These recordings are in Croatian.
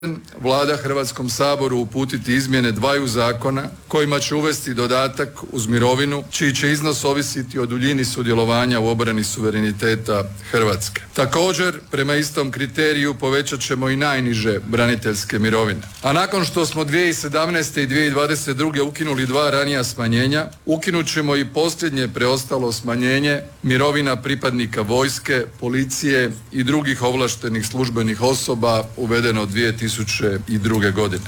Vlada Hrvatskom saboru uputiti izmjene dvaju zakona kojima će uvesti dodatak uz mirovinu čiji će iznos ovisiti o duljini sudjelovanja u obrani suvereniteta Hrvatske. Također, prema istom kriteriju povećat ćemo i najniže braniteljske mirovine. A nakon što smo 2017. i 2022. ukinuli dva ranija smanjenja, ukinut ćemo i posljednje preostalo smanjenje mirovina pripadnika vojske, policije i drugih ovlaštenih službenih osoba uvedeno 2002. godine.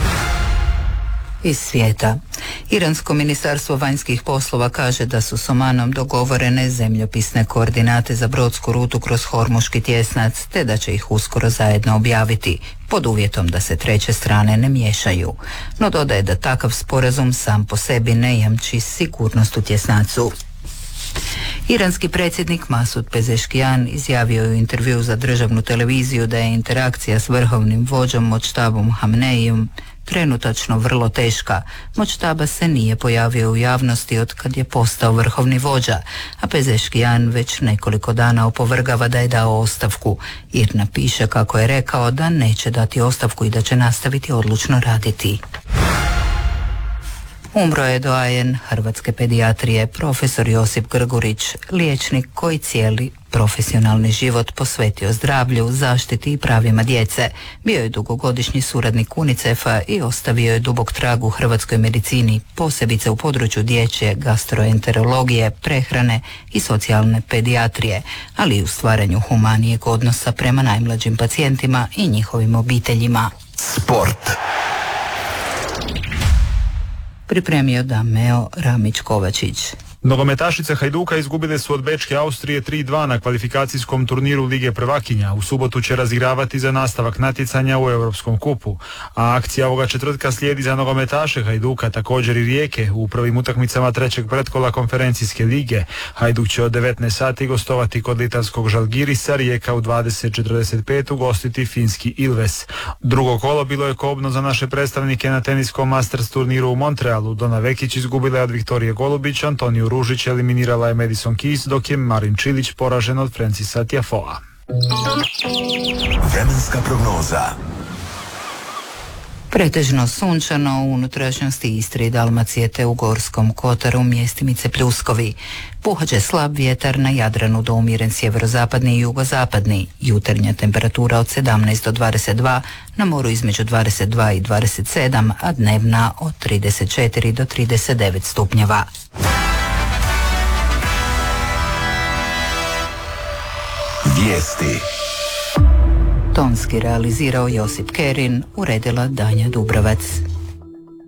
Iz svijeta. Iransko ministarstvo vanjskih poslova kaže da su s Omanom dogovorene zemljopisne koordinate za brodsku rutu kroz Hormuški tjesnac, te da će ih uskoro zajedno objaviti, pod uvjetom da se treće strane ne miješaju. No dodaje da takav sporazum sam po sebi ne jamči sigurnost u tjesnacu. Iranski predsjednik Masud Pezeshkian izjavio je u intervjuu za državnu televiziju da je interakcija s vrhovnim vođom Močtabom Hamneijom trenutačno vrlo teška. Močtaba se nije pojavio u javnosti od kad je postao vrhovni vođa, a Pezeshkian već nekoliko dana opovrgava da je dao ostavku. IRNA piše kako je rekao da neće dati ostavku i da će nastaviti odlučno raditi. Umro je doajen hrvatske pedijatrije, profesor Josip Grgurić, liječnik koji cijeli profesionalni život posvetio zdravlju, zaštiti i pravima djece. Bio je dugogodišnji suradnik UNICEF-a i ostavio je dubok trag u hrvatskoj medicini, posebice u području dječje gastroenterologije, prehrane i socijalne pedijatrije, ali i u stvaranju humanijeg odnosa prema najmlađim pacijentima i njihovim obiteljima. Sport. Pripremio Dameo Ramić-Kovačić. Nogometašice Hajduka izgubile su od Bečke Austrije 3-2 na kvalifikacijskom turniru Lige prvakinja. U subotu će razigravati za nastavak natjecanja u Europskom kupu. A akcija ovoga četvrtka slijedi za nogometaše Hajduka, također i Rijeke, u prvim utakmicama trećeg pretkola konferencijske lige. Hajduk će od 19 sati gostovati kod litavskog Žalgirisa, Rijeka u 20:45 ugostiti finski Ilves. Drugo kolo bilo je kobno za naše predstavnike na teniskom Masters turniru u Montrealu. Dona Vekić izgubila je od Viktorije Golubić, Antoniju Ružić eliminirala je Madison Keys, dok je Marin Čilić poražen od Francisa Tiafoea. Vremenska prognoza. Pretežno sunčano u unutrašnjosti Istre i Dalmacije te u Gorskom kotaru mjestimice pljuskovi. Puhat će slab vjetar na Jadranu do umjeren sjeverozapadni i jugozapadni. Jutarnja temperatura od 17 do 22, na moru između 22 i 27, a dnevna od 34 do 39 stupnjeva. Vijesti. Tonski realizirao Josip Kerin, uredila Danja Dubrovac.